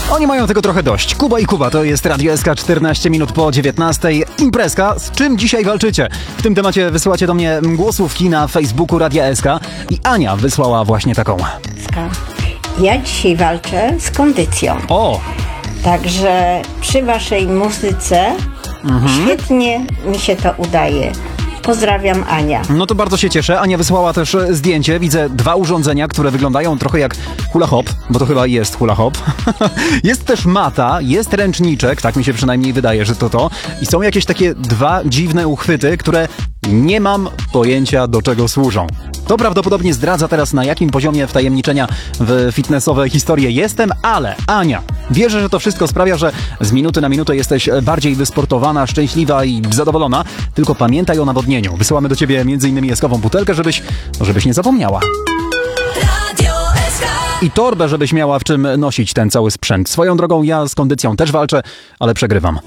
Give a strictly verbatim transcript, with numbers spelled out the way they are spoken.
Oni mają tego trochę dość. Kuba i Kuba, to jest Radio S K, czternaście minut po dziewiętnastej. Imprezka, z czym dzisiaj walczycie? W tym temacie wysyłacie do mnie głosówki na Facebooku Radia S K i Ania wysłała właśnie taką. Ja dzisiaj walczę z kondycją. O! Także przy waszej muzyce mhm. świetnie mi się to udaje. Pozdrawiam, Ania. No to bardzo się cieszę. Ania wysłała też zdjęcie. Widzę dwa urządzenia, które wyglądają trochę jak hula hop, bo to chyba jest hula hop. Jest też mata, jest ręczniczek, tak mi się przynajmniej wydaje, że to to. I są jakieś takie dwa dziwne uchwyty, które nie mam pojęcia, do czego służą. To prawdopodobnie zdradza teraz, na jakim poziomie wtajemniczenia w fitnessowe historie jestem, ale Ania, wierzę, że to wszystko sprawia, że z minuty na minutę jesteś bardziej wysportowana, szczęśliwa i zadowolona. Tylko pamiętaj o nawodnieniu. Wysyłamy do ciebie między innymi eskową butelkę, żebyś, żebyś nie zapomniała. I torbę, żebyś miała w czym nosić ten cały sprzęt. Swoją drogą ja z kondycją też walczę, ale przegrywam.